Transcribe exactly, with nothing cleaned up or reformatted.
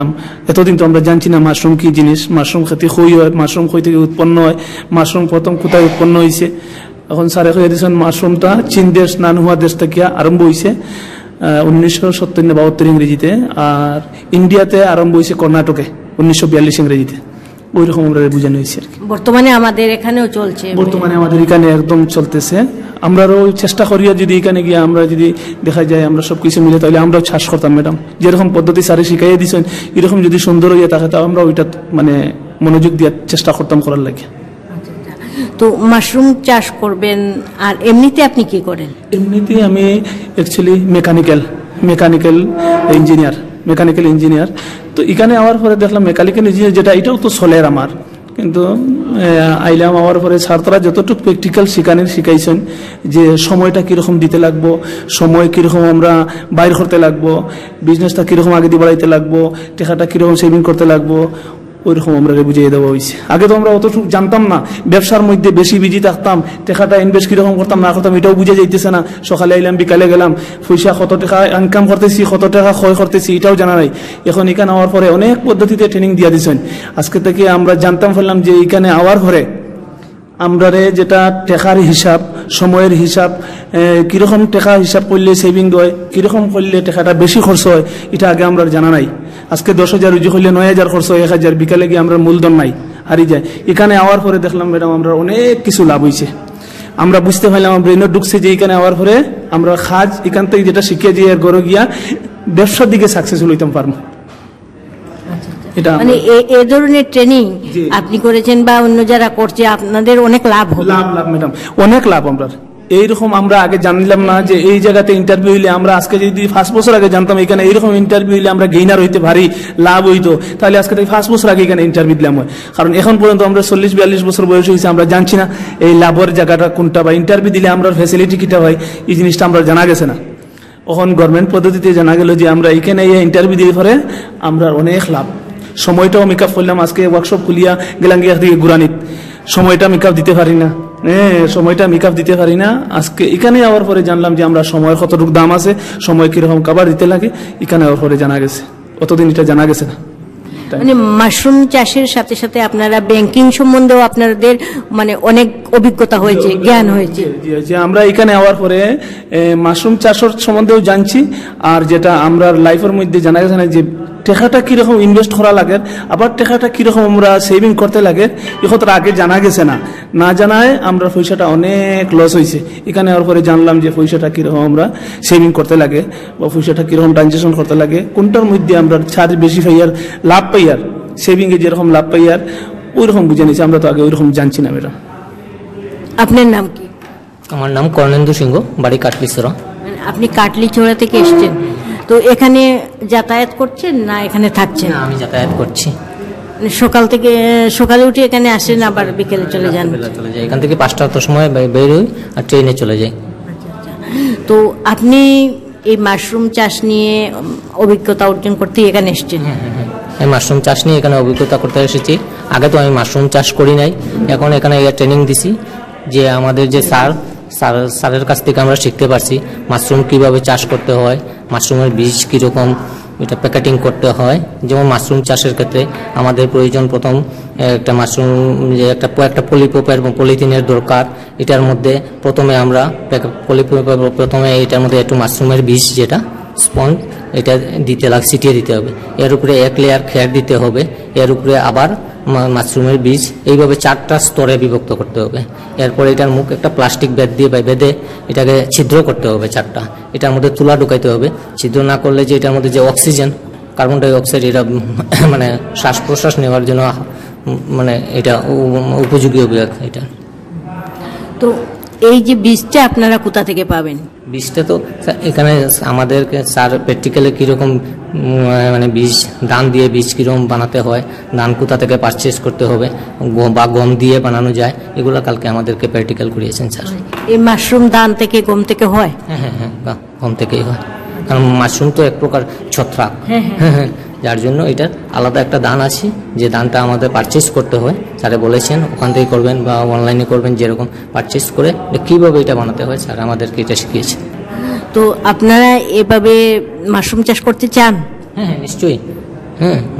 এতদিন তো আমরা জানছি না মাশরুম কি জিনিস, মাশরুম খেতে খুই হয়, মাশরুম খুই থেকে উৎপন্ন হয়, মাশরুম প্রথম কোথায় উৎপন্ন হয়েছে। এখন স্যারে কয়ে দিয়েছেন মাশরুমটা চীন দেশ নানহুয়া দেশ থেকে আরম্ভ হয়েছে উনিশশো সত্তর না বাহাত্তর ইংরেজিতে, আর ইন্ডিয়াতে আরম্ভ হয়েছে কর্ণাটকে উনিশশো বিয়াল্লিশ ইংরেজিতে। ওই রকম আমরা বোঝানো হয়েছে আর কি। বর্তমানে আমাদের এখানেও চলছে, বর্তমানে আমাদের এখানে একদম চলতেছে। আমরাও চেষ্টা করিয়া যদি এখানে গিয়ে আমরা যদি দেখা যায় আমরা সবকিছু মিলে, তাহলে আমরাও চাষ করতাম ম্যাডাম। যেরকম পদ্ধতি স্যারে শিখাইয়া দিয়েছেন এরকম যদি সুন্দর হইয়া থাকে তাও আমরা ওইটা মানে মনোযোগ দেওয়ার চেষ্টা করতাম করার লাগে। তো মাশরুম চাষ করবেন, আর এমনিতে আপনি কি করেন? এমনিতে আমি actually mechanical mechanical engineer mechanical engineer তো এখানে আওয়ার পরে দেখলাম মেকানিক্যাল ইঞ্জিনিয়ার যেটা এটাও তো চলের আমার, কিন্তু আইলাম আওয়ার পরে ছাত্ররা যতটুকু প্র্যাকটিক্যাল শিখানোর শিখাইছেন যে সময়টা কীরকম দিতে লাগবো, সময় কীরকম আমরা বাইর করতে লাগবো, বিজনেসটা কীরকম আগে দিয়ে বাড়াইতে লাগবো, টাকাটা কীরকম সেভিং করতে লাগবো, ওইরকম আমরা বুঝিয়ে দেওয়া হয়েছে। আগে তো আমরা অতটুকু জানতাম না, ব্যবসার মধ্যে বেশি বিজি থাকতাম, টাকাটা ইনভেস্ট কীরকম করতাম না করতাম এটাও বুঝে যাইতেছে না। সকালে আইলাম বিকালে গেলাম, পয়সা কত টাকা ইনকাম করতেছি কত টাকা ক্ষয় করতেছি এটাও জানা নাই। এখন এখানে আওয়ার পরে অনেক পদ্ধতিতে ট্রেনিং দিয়ে দিচ্ছেন। আজকে থেকে আমরা জানতাম ফেললাম যে এখানে আওয়ার পরে আমরা যেটা টাকার হিসাব, সময়ের হিসাব, কীরকম টাকা হিসাব করলে সেভিং হয়, কীরকম করলে টাকাটা বেশি খরচ হয় এটা আগে আমরা জানা নাই। আজকে দশ হাজার রুজি করলে নয় হাজার খরচ হয়, এক হাজার বিকালে গিয়ে আমরা মূলধন নাই হারিয়ে যায়। এখানে আওয়ার পরে দেখলাম ম্যাডাম আমরা অনেক কিছু লাভ হয়েছে। আমরা বুঝতে পারলাম ব্রেনে ঢুকছে যে এখানে আওয়ার পরে আমরা খাজ এখান থেকে যেটা শিখিয়ে দিয়ে গড়ে গিয়া ব্যবসার দিকে সাকসেসফুল হইতাম পারবো। মানে এই ধরনের ট্রেনিং আপনি করেছেন বা অন্য যারা করছে আপনাদের অনেক লাভ হবে? লাভ লাভ ম্যাডাম, অনেক লাভ। আমরা এইরকম আমরা আগে জানলাম না যে এই জায়গাতে ইন্টারভিউ হইলে, আমরা আজকে যদি পাঁচ বছর আগে জানতাম এখানে এইরকম ইন্টারভিউ হইলে আমরা গেইনার হইতে পারি, লাভ হইতো, তাহলে আজকে থেকে পাঁচ বছর আগে এখানে ইন্টারভিউ দিলাম হয়। কারণ এখন পর্যন্ত আমরা চল্লিশ বিয়াল্লিশ বছর বয়স হয়েছে, আমরা জানছি না এই লাভের জায়গাটা কোনটা, বা ইন্টারভিউ দিলে আমরা ফ্যাসিলিটি কিটা হয় এই জিনিসটা আমরা জানা গেছে না। এখন গভর্নমেন্ট পদ্ধতিতে জানা গেল যে আমরা এখানে ইন্টারভিউ দিয়ে পরে আমরা অনেক লাভ। সময়টাও মেকআপ করলাম, আজকে ওয়ার্কশপ খুলিয়া গেলাম গিয়ে দিকে গুরানিত, সময়টা মেকআপ দিতে পারি না, হ্যাঁ সময়টা মেকআপ দিতে পারি না। আজকে এখানে আওয়ার পরে জানলাম যে আমরা সময়ের কতটুকু দাম আছে, সময় কিরকম কাবার দিতে লাগে, এখানে আওয়ার পরে জানা গেছে। অতদিন এটা জানা গেছে না। মানে মাশরুম চাষের সাথে সাথে আপনারা ব্যাংকিং সম্বন্ধেও আপনাদের মানে অনেক অভিজ্ঞতা হয়েছে, জ্ঞান হয়েছে। যে আমরা এখানে আওয়ার পরে মাশরুম চাষের সম্বন্ধেও জানছি, আর যেটা আমরা লাইফের মধ্যে জানা গেছে না যে টাকাটা কিরকম ইনভেস্ট করা লাগে, আবার টাকাটা কিরকম আমরা সেভিং করতে লাগে, এখন তার আগে জানা গেছে না। না জানায় আমরা পয়সাটা অনেক লস হয়েছে। এখানে আওয়ার পরে জানলাম যে পয়সাটা কিরকম আমরা সেভিং করতে লাগে, বা পয়সাটা কিরকম ট্রানজেকশন করতে লাগে, কোনটার মধ্যে আমরা ছাড় বেশি পাইয়ার, লাভ পাইয়ার, সেভিংয়ে যেরকম লাভ পাইয়ার ওই রকম বুঝে নিয়েছি। আমরা তো আগে ওই রকম জানছি না ম্যাডাম। আপনার নাম কি? আমার নাম কর্ণেন্দু সিংহ, বাড়ি কাটলিছড়া। আপনি কাটলিছড়া থেকে এসেছেন, তো এখানে যাতায়াত করছেন না এখানে থাকছেন? আমি যাতায়াত করছি। সকাল থেকে সকালে উঠে এখানে আসেন, আবার বিকেলে চলে যান? চলে যাই, এখান থেকে পাঁচটার সময় বের হই আর ট্রেনে চলে যাই। তো আপনি এই মাশরুম চাষ নিয়ে অভিজ্ঞতা অর্জন করতে এখানে এসেছেন? এই মাশরুম চাষ নিয়ে এখানে অভিজ্ঞতা করতে এসেছি। আগে তো আমি মাশরুম চাষ করি নাই, এখন এখানে ট্রেনিং দিছি যে আমাদের যে স্যার স্যার স্যারের কাছ থেকে আমরা শিখতে পারছি মাশরুম কিভাবে চাষ করতে হয়, মাশরুমের বীজ কীরকম এটা প্যাকেটিং করতে হয়। যেমন মাশরুম চাষের ক্ষেত্রে আমাদের প্রয়োজন প্রথম একটা মাশরুম যে একটা একটা পলিপেপার এবং পলিথিনের দরকার। এটার মধ্যে প্রথমে আমরা পলিপেপার প্রথমে এটার মধ্যে একটু মাশরুমের বীজ যেটা স্পঞ্জ এটা দিতে লাগ ছিটিয়ে দিতে হবে। এর উপরে এক লেয়ার খের দিতে হবে, এর উপরে আবার মাশরুমের বীজ, এইভাবে চারটা স্তরে বিভক্ত করতে হবে। এরপরে এটার মুখ একটা প্লাস্টিক ব্যাগ দিয়ে বেঁধে এটাকে ছিদ্র করতে হবে চারটা, এটার মধ্যে তুলা ঢুকাইতে হবে। ছিদ্র না করলে যে এটার মধ্যে যে অক্সিজেন, কার্বন ডাই অক্সাইড, এটা মানে শ্বাস প্রশ্বাস নেওয়ার জন্য মানে এটা উপযোগী হবে এটা। তো এই যে বীজটা আপনারা কোথা থেকে পাবেন? বীজটা তো এখানে আমাদেরকে স্যার প্র্যাকটিক্যালে কীরকম মানে বীজ ধান দিয়ে বীজ কীরকম বানাতে হয়, ধান কোথা থেকে পারচেস করতে হবে বা গম দিয়ে বানানো যায়, এগুলো কালকে আমাদেরকে প্র্যাকটিক্যাল করিয়েছেন স্যার। এই মাশরুম ধান থেকে গম থেকে হয়? হ্যাঁ হ্যাঁ হ্যাঁ গম থেকেই হয়, কারণ মাশরুম তো এক প্রকার ছত্রাক, হ্যাঁ হ্যাঁ যার জন্য এটার আলাদা একটা ধান আছে যে ধানটা আমাদের পারচেস করতে হয়। স্যারে বলেছেন ওখান থেকে করবেন বা অনলাইনে করবেন, যেরকম পারচেস করে কীভাবে এটা বানাতে হয় স্যার আমাদেরকে এটা শিখিয়েছে। তো আপনারা এভাবে মাশরুম চাষ করতে চান? হ্যাঁ হ্যাঁ নিশ্চয়ই, হ্যাঁ